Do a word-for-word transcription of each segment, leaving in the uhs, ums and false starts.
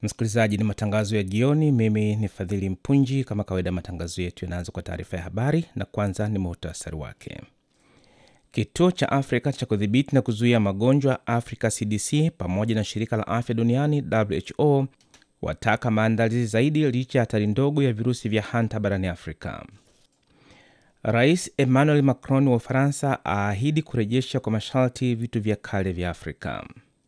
Msikilizaji, ni matangazo ya jioni. Mimi ni Fadhili Mpunji. Kama kawaida, matangazo yetu yanaanza kwa taarifa ya habari, na kwanza ni muhtasari wake. Kituo cha Afrika cha kudhibiti na kuzuia magonjwa Africa C D C pamoja na shirika la afya duniani W H O wataka maandalizi zaidi licha ya hatari ndogo ya virusi vya hanta barani Afrika. Rais Emmanuel Macron wa Ufaransa aahidi kurejesha kwa masharti vitu vya kale vya Afrika.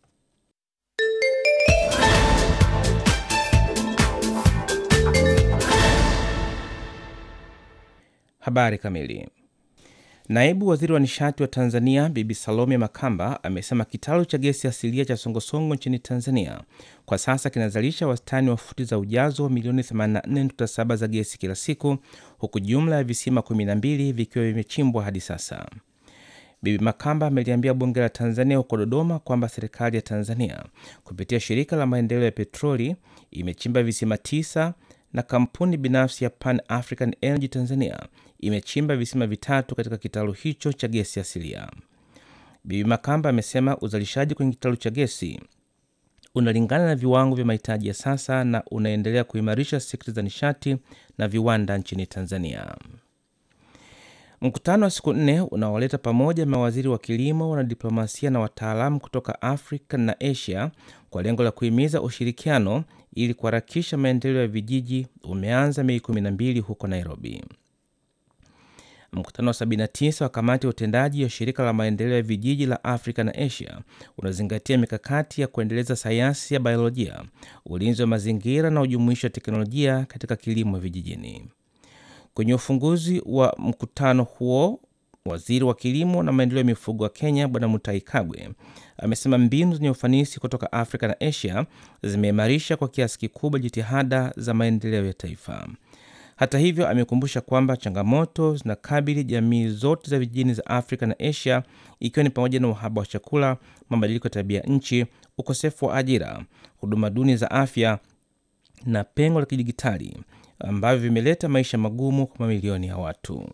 Habari kamili. Naibu waziri wa nishati wa Tanzania Bibi Salome Makamba amesema kitalu cha gesi asilia cha Songosongo nchini Tanzania kwa sasa kinazalisha wastani wa futi za ujazo milioni themanini na nne nukta saba za gesi kila siku, huku jumla ya visima kumi na mbili vikiwa vimechimbwa hadi sasa. Bibi Makamba ameliambia bunge la Tanzania huko Dodoma kwamba serikali ya Tanzania kupitia shirika la maendeleo ya petroli imechimba visima tisa na kampuni binafsi ya Pan African Energy Tanzania imechimba visima vitatu katika kitalu hicho cha gesi asilia. Bibi Makamba amesema uzalishaji kwenye kitalu cha gesi unalingana na viwango vya mahitaji ya sasa na unaendelea kuimarisha sekta za nishati na viwanda nchini Tanzania. Mkutano wa siku nne unaoleta pamoja mawaziri wa kilimo, wanadiplomasia na wataalamu kutoka Afrika na Asia kwa lengo la kuhimiza ushirikiano ili kuharakisha maendeleo ya vijiji umeanza Mei kumi na mbili huko Nairobi. Mkutano wa sabini na tisa wa kamati ya utendaji ya shirika la maendeleo ya vijiji la Afrika na Asia unazingatia mikakati ya kuendeleza sayansi ya biolojia, ulinzi wa mazingira na ujumuishi wa teknolojia katika kilimo vijijini. Kwenye ufunguzi wa mkutano huo, waziri wa kilimo na maendeleo ya mifugo wa Kenya Bwana Mutahi Kagwe amesema mbinu zenye ufanisi kutoka Afrika na Asia zimeimarisha kwa kiasi kikubwa jitihada za maendeleo ya taifa. Hata hivyo, amekumbusha kwamba changamoto zinakabili jamii zote za vijijini za Afrika na Asia, ikiwa ni pamoja na uhaba wa chakula, mabadiliko ya tabia nchi, ukosefu wa ajira, huduma duni za afya na pengo la kidijitali ambavyo vimeleta maisha magumu kwa mamilioni ya watu.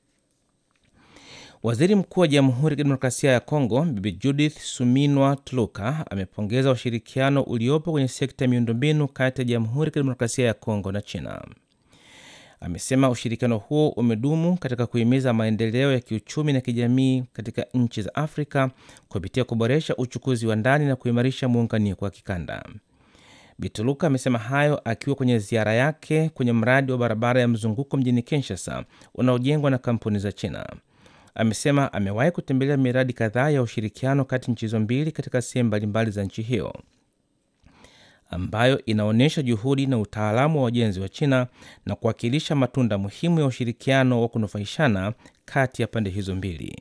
Waziri Mkuu wa Jamhuri ya Kidemokrasia ya Kongo Bibi Judith Suminwa Tuluka amepongeza ushirikiano uliopo kwenye sekta ya miundombinu kati ya Jamhuri ya Kidemokrasia ya Kongo na China. Amesema ushirikiano huo umedumu katika kuhimiza maendeleo ya kiuchumi na kijamii katika nchi za Afrika kupitia kuboresha uchukuzi wa ndani na kuimarisha muunganiko wa kikanda. Bituluka amesema hayo akiwa kwenye ziara yake kwenye mradi wa barabara ya mzunguko mjini Kinshasa unaojengwa na kampuni za China. Amesema amewahi kutembelea miradi kadhaa ya ushirikiano kati nchi hizo mbili katika sehemu mbalimbali za nchi hiyo, ambayo inaonyesha juhudi na utaalamu wa ujenzi wa China na kuwakilisha matunda muhimu ya ushirikiano wa kunufaishana kati ya pande hizo mbili.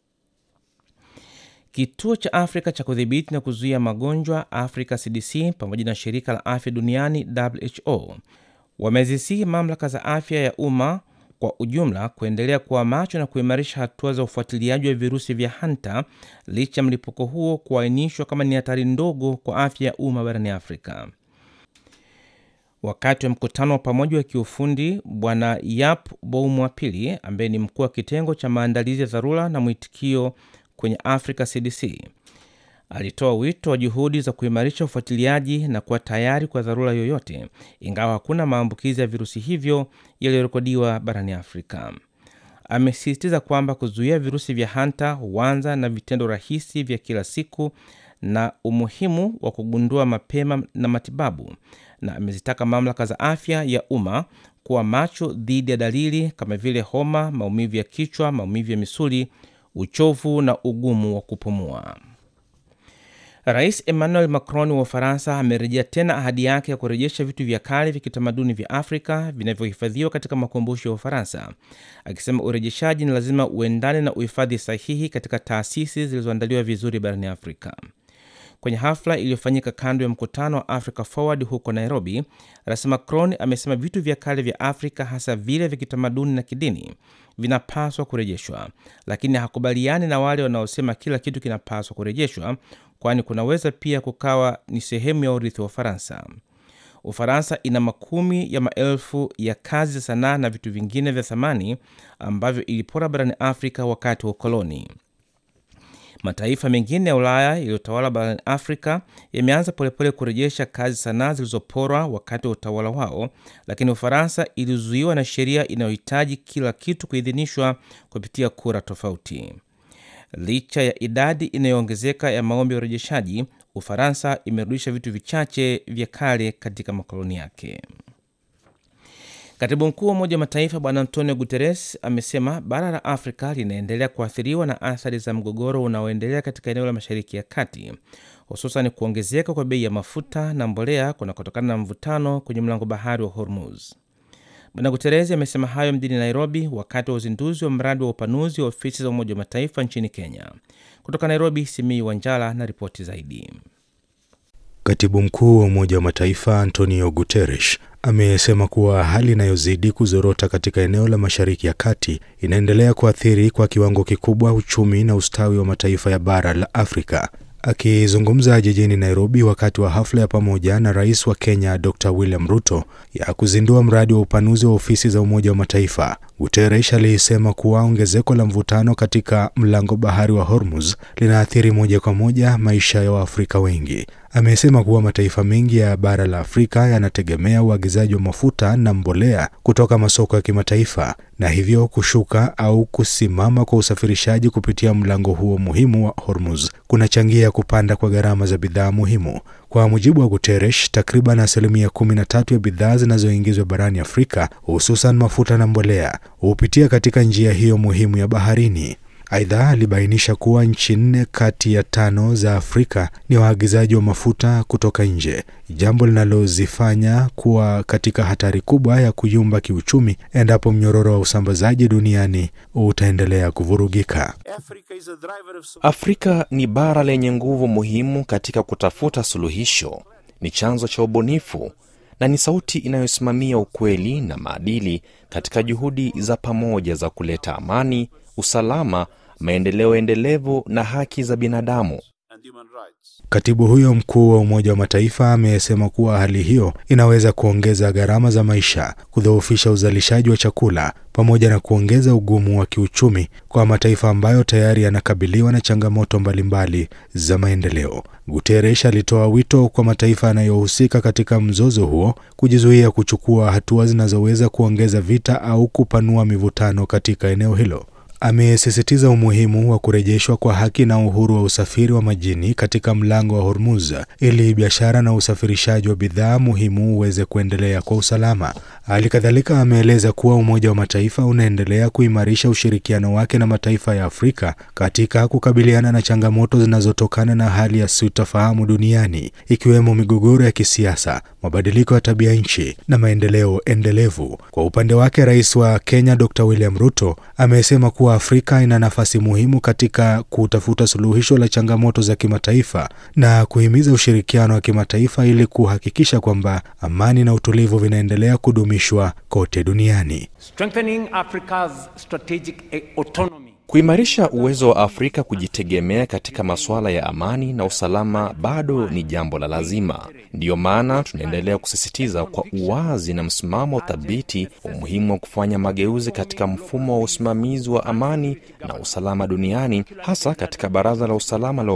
Kituo cha Afrika cha kudhibiti na kuzuia magonjwa Africa C D C pamoja na shirika la afya duniani W H O wamezisihi mamlaka za afya ya umma kwa ujumla kuendelea kuwa macho na kuimarisha hatua za ufuatiliaji wa virusi vya hanta licha mlipuko huo kuainishwa kama ni hatari ndogo kwa afya ya umma barani Afrika. Wakati wa mkutano wa pamoja wa kiufundi, Bwana Yap Boumwapili ambaye ni mkuu wa kitengo cha maandalizi ya dharura na mwitikio kwenye Africa C D C alitoa wito wa juhudi za kuimarisha ufuatiliaji na kuwa tayari kwa dharura yoyote, ingawa hakuna maambukizi ya virusi hivyo yaliyorekodiwa barani Afrika. Amesisitiza kwamba kuzuia virusi vya hanta huanza na vitendo rahisi vya kila siku na umuhimu wa kugundua mapema na matibabu, na amezitaka mamlaka za afya ya umma kuwa macho dhidi ya dalili kama vile homa, maumivu ya kichwa, maumivu ya misuli, uchovu na ugumu wa kupumua. Rais Emmanuel Macron wa Ufaransa amerejea tena ahadi yake ya kurejesha vitu vya kale vya kitamaduni vya Afrika vinavyohifadhiwa katika makumbusho ya Ufaransa, akisema urejeshaji ni lazima uendane na uhifadhi sahihi katika taasisi zilizoandaliwa vizuri barani Afrika. Kwenye hafla iliyofanyika kando ya mkutano wa Africa Forward huko Nairobi, Rais Macron amesema vitu vya kale vya Afrika, hasa vile vya kitamaduni na kidini, vinapaswa kurejeshwa, lakini hakubaliani na wale wanaosema kila kitu kinapaswa kurejeshwa, kwani kunaweza pia kukawa ni sehemu ya urithi wa Ufaransa. Ufaransa ina makumi ya maelfu ya kazi za sanaa na vitu vingine vya thamani ambavyo ilipora barani Afrika wakati wa ukoloni. Mataifa mengine ya Ulaya yaliyotawala barani Afrika yameanza polepole kurejesha kazi sanaa zilizoporwa wakati wa utawala wao, lakini Ufaransa ilizuiwa na sheria inayohitaji kila kitu kuidhinishwa kupitia kura tofauti. Licha ya idadi inayoongezeka ya maombi ya urejeshaji, Ufaransa imerudisha vitu vichache vya kale katika makoloni yake. Katibu mkuu wa Umoja wa Mataifa Bwana Antonio Guterres amesema bara la Afrika linaendelea kuathiriwa na athari za mgogoro unaoendelea katika eneo la Mashariki ya Kati, hususan kuongezeka kwa bei ya mafuta na mbolea kunakotokana na mvutano kwenye mlango bahari wa Hormuz. Bwana Guterres amesema hayo mjini Nairobi wakati wa uzinduzi wa mradi wa upanuzi wa ofisi za Umoja wa Mataifa nchini Kenya. Kutoka Nairobi, Simi Wanjala na ripoti zaidi. Katibu mkuu wa Umoja wa Mataifa Antonio Guterres amesema kuwa hali inayozidi kuzorota katika eneo la Mashariki ya Kati inaendelea kuathiri kwa kiwango kikubwa uchumi na ustawi wa mataifa ya bara la Afrika. Akizungumza jijini Nairobi wakati wa hafla ya pamoja na Rais wa Kenya Doctor William Ruto ya kuzindua mradi wa upanuzi wa ofisi za Umoja wa Mataifa, Guterres alisema kuwa ongezeko la mvutano katika mlango bahari wa Hormuz linaathiri moja kwa moja maisha ya Waafrika wengi. Amesema kuwa mataifa mengi ya bara la Afrika yanategemea uagizaji wa mafuta na mbolea kutoka masoko ya kimataifa, na hivyo kushuka au kusimama kwa usafirishaji kupitia mlango huo muhimu wa Hormuz kunachangia kupanda kwa gharama za bidhaa muhimu. Kwa mujibu wa Guterres, takriban asilimia kumi na tatu ya bidhaa zinazoingizwa barani Afrika, hususan mafuta na mbolea, hupitia katika njia hiyo muhimu ya baharini. Aidha, alibainisha kuwa nchi nne kati ya tano za Afrika ni waagizaji wa mafuta kutoka nje, jambo linalozifanya kuwa katika hatari kubwa ya kuyumba kiuchumi endapo mnyororo wa usambazaji duniani utaendelea kuvurugika. Afrika ni bara lenye nguvu muhimu katika kutafuta suluhisho, ni chanzo cha ubunifu na ni sauti inayosimamia ukweli na maadili katika juhudi za pamoja za kuleta amani, usalama, maendeleo endelevu na haki za binadamu. Katibu huyo mkuu wa Umoja wa Mataifa amesema kuwa hali hiyo inaweza kuongeza gharama za maisha, kudhoofisha uzalishaji wa chakula, pamoja na kuongeza ugumu wa kiuchumi kwa mataifa ambayo tayari yanakabiliwa na changamoto mbalimbali za maendeleo. Guterres alitoa wito kwa mataifa yanayohusika katika mzozo huo kujizuia kuchukua hatua zinazoweza kuongeza vita au kupanua mivutano katika eneo hilo. Amesisitiza umuhimu wa kurejeshwa kwa haki na uhuru wa usafiri wa majini katika mlango wa Hormuz ili biashara na usafirishaji wa bidhaa muhimu uweze kuendelea kwa usalama. Halikadhalika ameeleza kuwa Umoja wa Mataifa unaendelea kuimarisha ushirikiano wake na mataifa ya Afrika katika kukabiliana na changamoto zinazotokana na hali ya sintofahamu duniani, ikiwemo migogoro ya kisiasa, mabadiliko ya tabia nchi na maendeleo endelevu. Kwa upande wake, Rais wa Kenya Doctor William Ruto amesema kuwa Afrika ina nafasi muhimu katika kutafuta suluhisho la changamoto za kimataifa na kuhimiza ushirikiano wa kimataifa ili kuhakikisha kwamba amani na utulivu vinaendelea kudumishwa kote duniani. Strengthening Africa's strategic autonomy. Kuimarisha uwezo wa Afrika kujitegemea katika masuala ya amani na usalama bado ni jambo la lazima. Ndiyo maana tunaendelea kusisitiza kwa uwazi na msimamo thabiti umuhimu wa kufanya mageuzi katika mfumo wa usimamizi wa amani na usalama duniani, hasa katika Baraza la Usalama la